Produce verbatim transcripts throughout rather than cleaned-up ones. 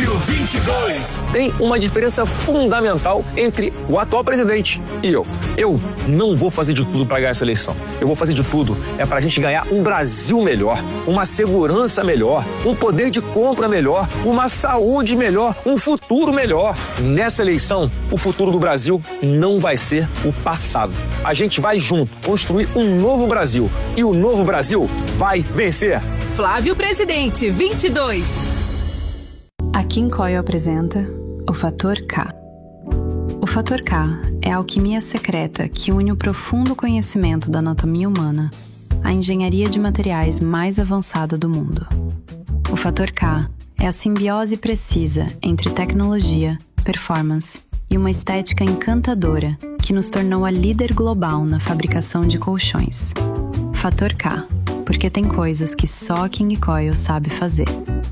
Flávio vinte e dois. Tem uma diferença fundamental entre o atual presidente e eu. Eu não vou fazer de tudo para ganhar essa eleição. Eu vou fazer de tudo é para a gente ganhar um Brasil melhor, uma segurança melhor, um poder de compra melhor, uma saúde melhor, um futuro melhor. Nessa eleição, o futuro do Brasil não vai ser o passado. A gente vai junto construir um novo Brasil e o novo Brasil vai vencer. Flávio Presidente vinte e dois. A Kim Coyle apresenta o Fator K. O Fator K é a alquimia secreta que une o profundo conhecimento da anatomia humana à engenharia de materiais mais avançada do mundo. O Fator K é a simbiose precisa entre tecnologia, performance e uma estética encantadora que nos tornou a líder global na fabricação de colchões. Fator K, porque tem coisas que só a King Coyle sabe fazer.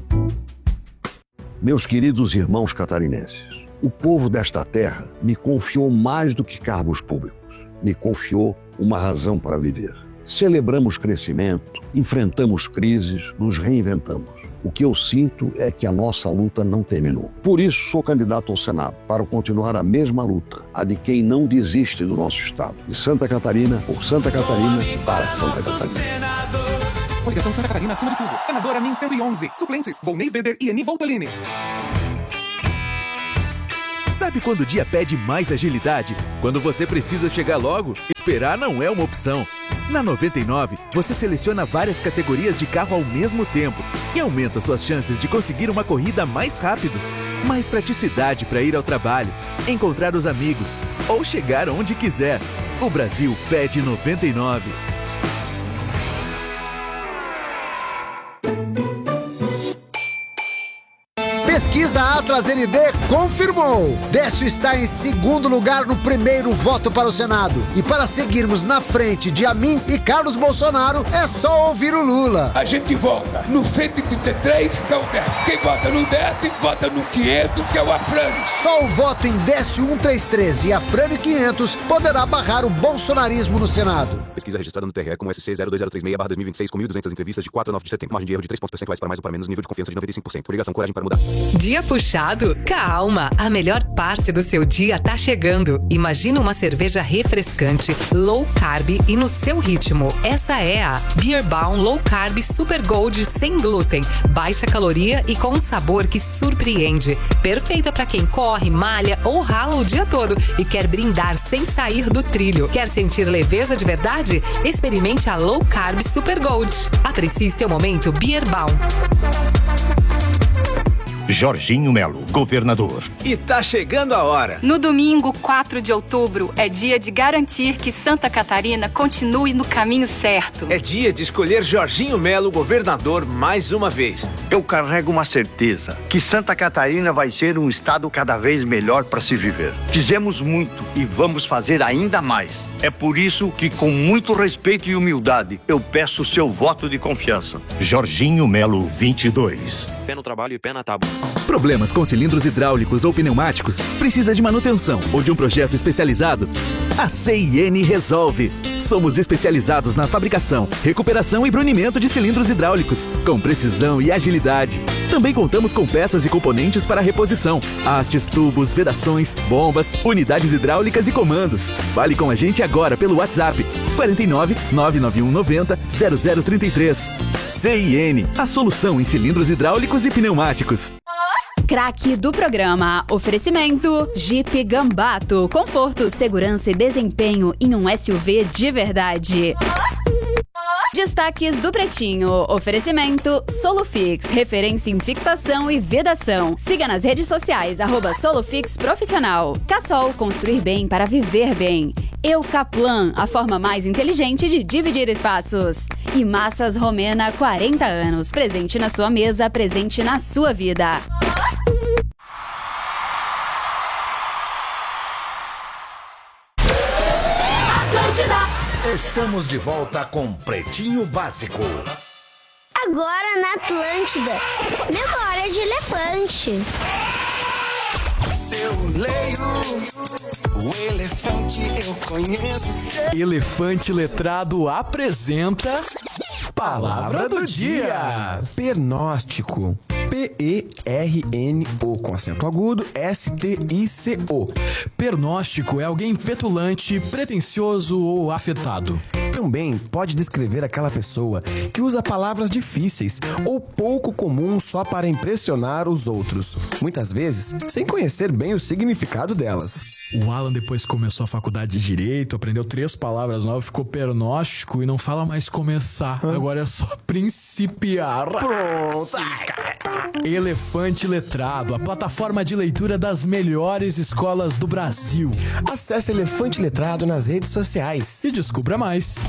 Meus queridos irmãos catarinenses, o povo desta terra me confiou mais do que cargos públicos. Me confiou uma razão para viver. Celebramos crescimento, enfrentamos crises, nos reinventamos. O que eu sinto é que a nossa luta não terminou. Por isso, sou candidato ao Senado, para continuar a mesma luta, a de quem não desiste do nosso Estado. De Santa Catarina, por Santa Catarina, para Santa Catarina. Coligação Santa Catarina acima de tudo. Senadora Min cento e onze. Suplentes, Volney Weber e Eni Voltolini. Sabe quando o dia pede mais agilidade? Quando você precisa chegar logo, esperar não é uma opção. Na noventa e nove, você seleciona várias categorias de carro ao mesmo tempo e aumenta suas chances de conseguir uma corrida mais rápido. Mais praticidade para ir ao trabalho, encontrar os amigos ou chegar onde quiser. O Brasil pede noventa e nove. Pesquisa Atlas N D confirmou. Décio está em segundo lugar no primeiro voto para o Senado. E para seguirmos na frente de Amin e Carlos Bolsonaro, é só ouvir o Lula. A gente vota no cento e trinta e três, que é o Décio. Quem vota no Décio, vota no quinhentos, que é o Afrânio. Só o voto em Décio cento e trinta e três e Afrânio quinhentos poderá barrar o bolsonarismo no Senado. Pesquisa registrada no T R E como S C zero dois zero três seis barra dois mil e vinte e seis com mil e duzentas entrevistas de quatro a nove de setembro. Margem de erro de três pontos percentuais para mais ou para menos, nível de confiança de noventa e cinco por cento. Obrigação, coragem para mudar. Dia puxado? Calma, a melhor parte do seu dia tá chegando. Imagina uma cerveja refrescante, low carb e no seu ritmo. Essa é a Beer Baum Low Carb Super Gold sem glúten, baixa caloria e com um sabor que surpreende. Perfeita para quem corre, malha ou rala o dia todo e quer brindar sem sair do trilho. Quer sentir leveza de verdade? Experimente a Low Carb Super Gold. Aprecie seu momento Beer Baum. Jorginho Melo, governador. E tá chegando a hora. No domingo, quatro de outubro, é dia de garantir que Santa Catarina continue no caminho certo. É dia de escolher Jorginho Melo, governador, mais uma vez. Eu carrego uma certeza, que Santa Catarina vai ser um estado cada vez melhor para se viver. Fizemos muito e vamos fazer ainda mais. É por isso que, com muito respeito e humildade, eu peço o seu voto de confiança. Jorginho Melo, vinte e dois. Pé no trabalho e pé na tábua. Problemas com cilindros hidráulicos ou pneumáticos? Precisa de manutenção ou de um projeto especializado? A C I N resolve. Somos especializados na fabricação, recuperação e brunimento de cilindros hidráulicos, com precisão e agilidade. Também contamos com peças e componentes para reposição, hastes, tubos, vedações, bombas, unidades hidráulicas e comandos. Fale com a gente agora pelo WhatsApp quatro nove nove nove um nove zero zero zero três três. C I N, a solução em cilindros hidráulicos e pneumáticos. Craque do programa. Oferecimento Jeep Gambato. Conforto, segurança e desempenho em um S U V de verdade. Destaques do Pretinho. Oferecimento Solufix, referência em fixação e vedação. Siga nas redes sociais, arroba Solufix Profissional. Cassol, construir bem para viver bem. Eucaplan, a forma mais inteligente de dividir espaços. E Massas Romena, quarenta anos. Presente na sua mesa, presente na sua vida. Estamos de volta com Pretinho Básico. Agora na Atlântida, memória de elefante. Se eu leio o elefante, eu conheço. Elefante Letrado apresenta Palavra do Dia. Pernóstico. P E R N O, com acento agudo, S T I C O. Pernóstico é alguém petulante, pretensioso ou afetado. Também pode descrever aquela pessoa que usa palavras difíceis ou pouco comuns só para impressionar os outros, muitas vezes sem conhecer bem o significado delas. O Alan depois começou a faculdade de Direito, aprendeu três palavras novas, ficou pernóstico e não fala mais começar, Hã? agora é só principiar. Pronto! Elefante Letrado, a plataforma de leitura das melhores escolas do Brasil. Acesse Elefante Letrado nas redes sociais e descubra mais.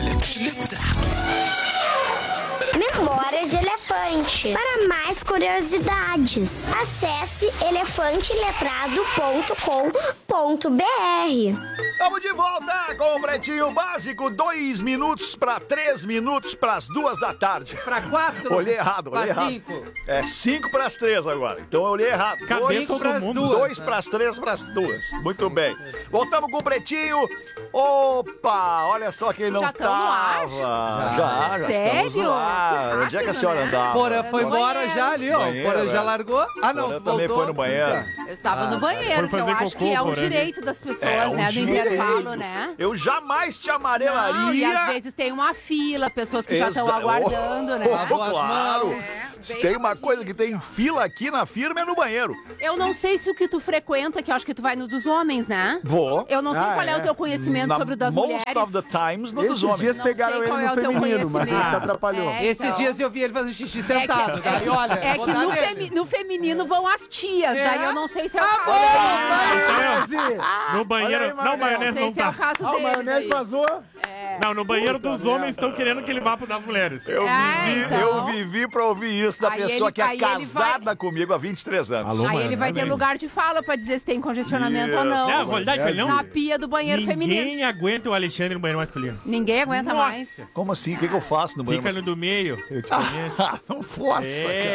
Memória de elefante. Para mais curiosidades, acesse elefante letrado ponto com ponto b r. Estamos de volta com o Pretinho Básico. Dois minutos para três minutos para as duas da tarde. Para quatro. Olhei errado, olhei errado. Cinco. É cinco para as três agora. Então eu olhei errado. Cadê todo mundo? Dois para as três para as duas. Muito bem. Voltamos com o Pretinho. Opa, olha só quem não já tava. No ar? Já, já Sério? estamos no ar. Onde é que a senhora né? andava? Porã foi embora banheiro. já ali, ó. Banheiro, Porã já é. largou. Ah, não, Porã voltou. também foi no banheiro. Eu estava Ah, no banheiro, que eu acho cocô, que é um Porã. direito das pessoas, É um né? Do direito. intervalo, né? Eu jamais te amarelaria. Não, e às vezes tem uma fila, pessoas que já estão Exa- aguardando, oh, né? oh, claro. Se tem uma coisa que tem fila aqui na firma é no banheiro. Eu não sei se o que tu frequenta, que eu acho que tu vai no dos homens, né? Vou. Eu não sei Ah, qual é. é. o teu conhecimento Na sobre o das most mulheres. of the times no Esses dos homens. dias pegaram ele no feminino, mas ele se atrapalhou. É, Esses então. dias eu vi ele fazendo xixi É sentado. que, Daí, olha, é vou que dar no, nele. femi- no feminino vão as tias, É? daí eu não sei se é o Ah, caso bom, dele. No banheiro. Olha aí, não, maionese não sei não se é tá. o caso Ah, dele. maionese daí. vazou. É. Não, no banheiro Puta dos merda. homens estão querendo que ele vá pro das mulheres. Eu É, vivi, então. eu vivi pra ouvir isso da Aí pessoa ele- que é aí ele casada comigo há vinte e três anos. Aí ele vai ter lugar de fala pra dizer se tem congestionamento Isso. ou não. É, a verdade é que não. Na pia do banheiro feminino. Ninguém aguenta o Alexandre no banheiro masculino. Ninguém aguenta Nossa. mais. Como assim? O que, que eu faço no banheiro? Fica no do meio. Eu te conheço. Não força,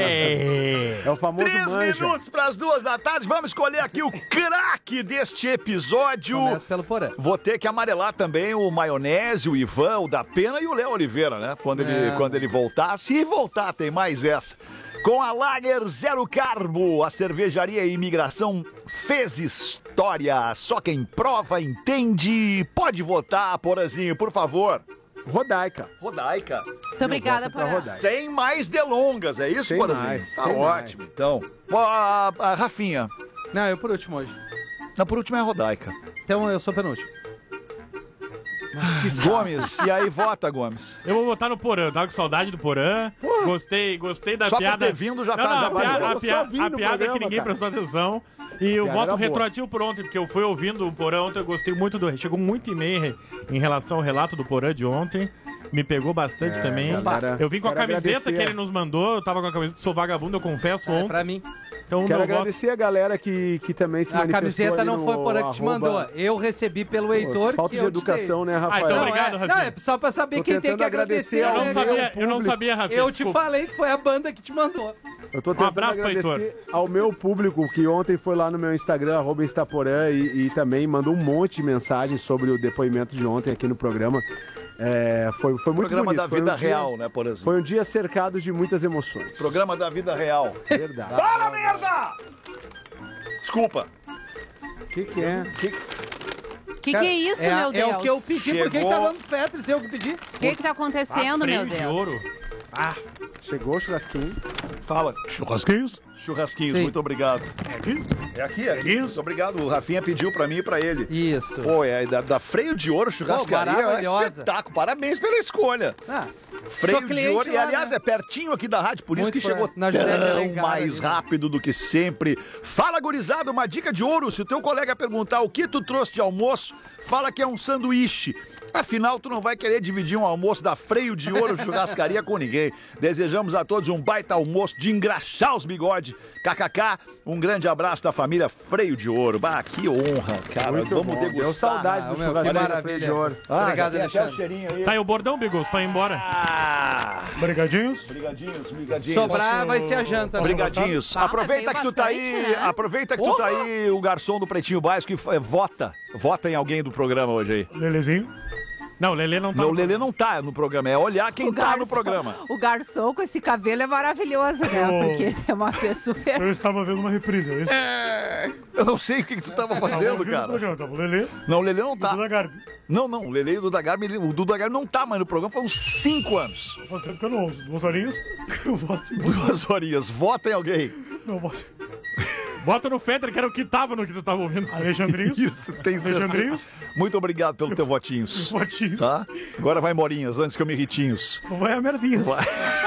É. É o famoso Três manja. minutos para as duas da tarde. Vamos escolher aqui o craque deste episódio. Começa pelo Porã. Vou ter que amarelar também o Maionese, o Ivan, o da Pena e o Léo Oliveira, né? Quando ele, É. quando ele voltar. Se voltar, tem mais essa. Com a Lager Zero Carbo, a cervejaria e imigração fez história. Só quem prova entende. Pode votar, Porazinho, por favor. Rodaica. Rodaica. Muito obrigada por essa. Sem mais delongas, é isso, Sem Porazinho? mais, Tá sem ótimo, então. Ó, a, a Rafinha. Não, eu por último hoje. Não, por último é a Rodaica. Então eu sou penúltimo. Gomes, e aí vota, Gomes. Eu vou votar no Porã, tava com saudade do Porã. Gostei, gostei da Só por piada. ter vindo já não, tá- não, já a vale. piada, Eu a só piada, vi a no piada programa, que ninguém cara. prestou atenção. E o Piada voto era boa. retroativo por ontem, porque eu fui ouvindo o Porã ontem, eu gostei muito do. Chegou muito e-mail em relação ao relato do Porã de ontem. Me pegou bastante É, também. galera, eu vim com a quero camiseta agradecer. que ele nos mandou. Eu tava com a camiseta do Sou Vagabundo, eu confesso, ontem. É pra mim. Então, Quero meu voto- agradecer a galera que, que também se A manifestou camiseta ali não no foi o Porã que te arroba- mandou. Eu recebi pelo Heitor. Falta que de eu educação, te dei. né, Rafael? Ah, então Não, obrigado, é, Rafinha. não, é só pra saber Tô quem tem que tentando agradecer. agradecer Eu ao né? não meu sabia, eu não público. sabia, Rafinha. Eu te desculpa. falei que foi a banda que te mandou. Eu tô tentando abraço pra agradecer ao meu público que ontem foi lá no meu Instagram, arroba Instaporã, e, e também mandou um monte de mensagens sobre o depoimento de ontem aqui no programa. É, foi, foi muito Programa bonito. da Foi um vida dia- real, né, por exemplo. Foi um dia cercado de muitas emoções. Programa da vida real. Verdade. Para, merda! Desculpa. O que, que é? Que... Que que é isso, é, meu Deus? É o que eu pedi. Por que que Chegou- tá dando Petri? Se eu que pedi? O que que tá acontecendo, Ah, meu freio de Deus? ouro. Ah, Chegou o churrasquinho. Fala. churrasquinhos? Churrasquinhos, Sim. muito obrigado. É aqui? É aqui, é aqui. Isso. Muito obrigado. O Rafinha pediu pra mim e pra ele. Isso. Pô, é da, da Freio de Ouro Churrascaria. Pô, é um maravilhosa. espetáculo. Parabéns pela escolha. Ah, Freio sou de cliente Ouro. E lá, aliás, né? é pertinho aqui da rádio, por isso Muito que chegou perto. Na José de tão Alencar, mais ali, né? rápido do que sempre. Fala, gurizada, uma dica de ouro. Se o teu colega perguntar o que tu trouxe de almoço, fala que é um sanduíche. Afinal, tu não vai querer dividir um almoço da Freio de Ouro Churrascaria com ninguém. Desejamos a todos um baita almoço de engraxar os bigodes. K K K, um grande abraço da família Freio de Ouro. Bah, que honra, cara. Muito Vamos bom. degustar. Deu saudade Ah, do meu, churrasquinho que da maravilha. Freio de Ouro. Ah, Obrigado, já tem até o Alexandre. cheirinho aí. Tá aí o bordão, Bigos, pra ir embora. Ah, Brigadinhos. brigadinhos, brigadinhos. Sobrar vai ser a janta. né? Brigadinhos. Ah, Aproveita veio que tu tá bastante, aí, né? aproveita que tu tá aí, o garçom do Pretinho Básico, e eh, vota. Vota em alguém do programa hoje aí. Lelezinho. Não, o Lelê não tá. Não, o Lelê não tá no programa, é olhar quem O tá no garçom- programa. O garçom com esse cabelo é maravilhoso, né? Oh. Porque é uma pessoa super... Eu estava vendo uma reprise, é isso? Eu não sei o que, que tu tava fazendo, cara. Tava o Lelê. Não, o Lelê não tá. Duda Garbi. Não, não, o Lelê e o Duda Garbi, ele- o Duda Garbi não tá mais no programa faz uns cinco anos. Faz tempo que eu não ouço. Duas horinhas. Eu voto em Duas horinhas, vota em alguém. Não, voto. Bota no Fetter, que era o que tava no que tu tava ouvindo. Alexandrinhos. Isso, tem Alexandrinhos. certeza. Muito obrigado pelo teu votinhos. Votinhos. Tá? Agora vai Morinhas, antes que eu me irritinhos. Vai a merdinhas. Vai.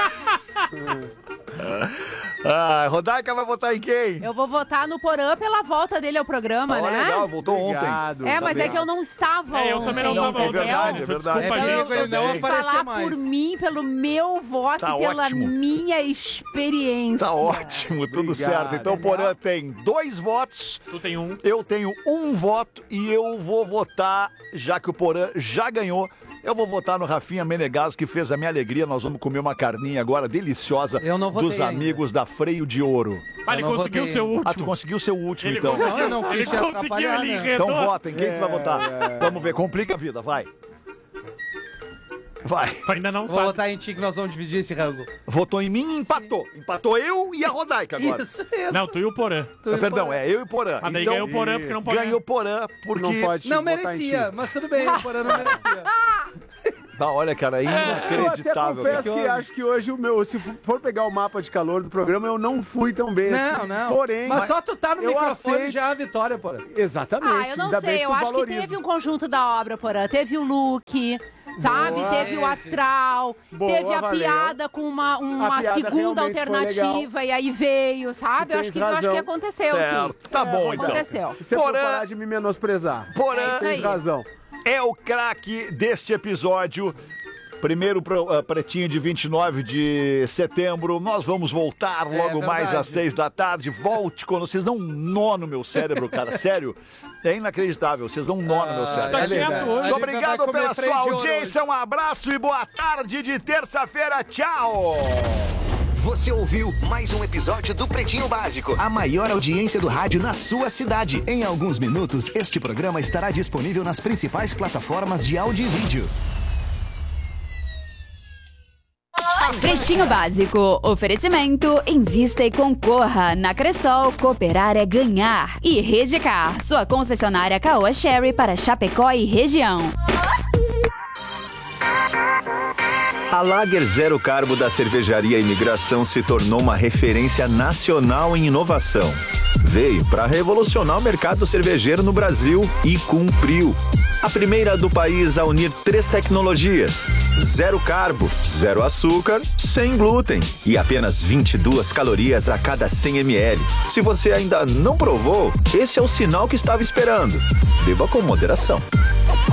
Ah, Rodaica vai votar em quem? Eu vou votar no Porã pela volta dele ao programa, Ah, né? legal, voltou Obrigado. ontem. É, mas Tá é que eu não estava É, eu também não ontem, tava É entendeu? verdade, é verdade. Desculpa, Então, eu, gente. eu não tenho que aparecer falar mais. por mim, pelo meu voto Tá e pela ótimo. minha experiência. Tá ótimo, tudo Obrigado. certo. Então o Porã tem dois votos. Tu tem um. Eu tenho um voto e eu vou votar, já que o Porã já ganhou, eu vou votar no Rafinha Menegaso, que fez a minha alegria. Nós vamos comer uma carninha agora deliciosa Eu não votei dos ainda. amigos da Freio de Ouro. Ah, ele Eu não conseguiu o votei. seu último. Ah, tu conseguiu o seu último, Ele então. conseguiu, Não, eu não ele quis te conseguiu, atrapalhar, ele né? enredou. Então vota, em quem tu vai É, votar? é. Vamos ver, complica a vida, vai. Vai. Tu ainda não Vou sabe. votar em ti que nós vamos dividir esse rango. Votou em mim e empatou. Empatou eu e a Rodaica agora. Isso, isso. Não, tu e o Porã. Tu e Ah, o Perdão, Porã. é eu e o Porã. Mas daí Então, ganhou o Porã porque não pode. ganhou o Porã porque... Não pode Não votar em merecia, ti. mas tudo bem, o Porã não merecia. Ah, olha, cara, é Eu até inacreditável. confesso cara. que acho que hoje o meu, se for pegar o mapa de calor do programa, eu não fui tão bem Não, assim. não. Porém, mas só tu tá no eu microfone aceito. já é a vitória, Porã. Exatamente. Ah, eu não ainda bem sei, que eu tu acho valoriza. que teve um conjunto da obra, Porã. Teve o look, sabe? Boa. Teve o astral, Boa, teve a valeu. piada com uma, uma A piada segunda realmente foi alternativa e aí veio, sabe? Eu acho tens que, eu acho razão. que aconteceu, Certo. sim. Tá bom, então. Aconteceu. Você Porã- for parar de me menosprezar. Porã É isso Tens aí. razão. é o craque deste episódio. Primeiro pro, uh, pretinho de vinte e nove de setembro. Nós vamos voltar logo verdade. mais às seis da tarde. Volte quando vocês dão um nó no meu cérebro, cara. Sério. É inacreditável. Vocês dão um nó no meu cérebro. tá É quieto verdade. hoje. A gente Obrigado vai comer pela freio sua de ouro audiência. Um abraço e boa tarde de terça-feira. Tchau. Você ouviu mais um episódio do Pretinho Básico, a maior audiência do rádio na sua cidade. Em alguns minutos, este programa estará disponível nas principais plataformas de áudio e vídeo. Pretinho Básico. Oferecimento. Invista e concorra. Na Cressol, cooperar é ganhar. E Redcar, sua concessionária Caoa Sherry para Chapecó e região. A Lager Zero Carbo da Cervejaria Imigração se tornou uma referência nacional em inovação. Veio para revolucionar o mercado cervejeiro no Brasil e cumpriu. A primeira do país a unir três tecnologias: zero carbo, zero açúcar, sem glúten e apenas vinte e duas calorias a cada cem mililitros. Se você ainda não provou, esse é o sinal que estava esperando. Beba com moderação.